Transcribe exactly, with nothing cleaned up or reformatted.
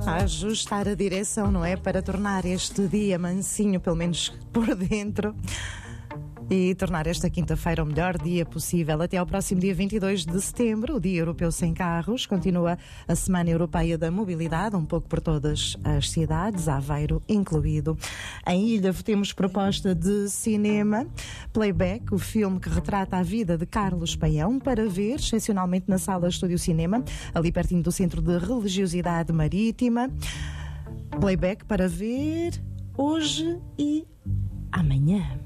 A ajustar a direção, não é? Para tornar este dia mansinho, pelo menos por dentro, e tornar esta quinta-feira o melhor dia possível. Até ao próximo dia vinte e dois de setembro, o Dia Europeu Sem Carros. Continua a Semana Europeia da Mobilidade, um pouco por todas as cidades, Aveiro incluído. Em Ilha temos proposta de cinema, Playback, o filme que retrata a vida de Carlos Paião, para ver, excepcionalmente na Sala Estúdio Cinema, ali pertinho do Centro de Religiosidade Marítima. Playback para ver hoje e amanhã.